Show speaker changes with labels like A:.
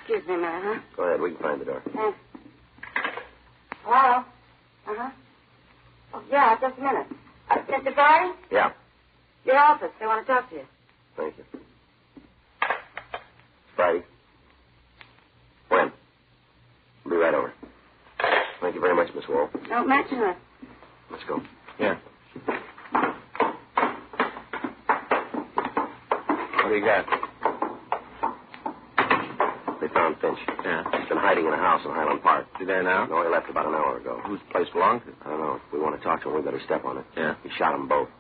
A: Excuse me a minute, huh?
B: Go ahead. We can find the door.
A: Thanks. Hello? Uh-huh. Oh, yeah, just a minute. Mr. Friday?
B: Yeah.
A: Your office. They want to talk to you.
B: Thank you. Friday. When? I'll be right over. Thank you very much, Miss Wolf.
A: Don't mention it.
B: Let's go. Yeah. What do you got? They found Finch. Yeah. He's been hiding in a house in Highland Park. Is he there now? No, he left about an hour ago. Whose place belonged to? I don't know. If we want to talk to him, we better step on it. Yeah. He shot them both.